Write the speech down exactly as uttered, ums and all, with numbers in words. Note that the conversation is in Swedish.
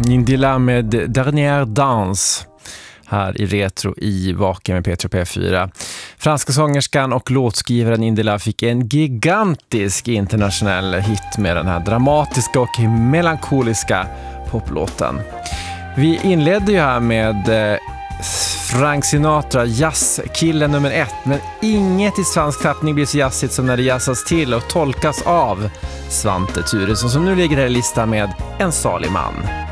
Indila med Dernière Danse här i Retro i Vaken med P tre P fyra. Franska sångerskan och låtskrivaren Indila fick en gigantisk internationell hit med den här dramatiska och melankoliska poplåten. Vi inledde ju här med Frank Sinatra, jazzkillen nummer ett, men inget i svensk tappning blir så jazzigt som när det jazzas till och tolkas av Svante Thuresson som nu ligger här i listan med En salig man.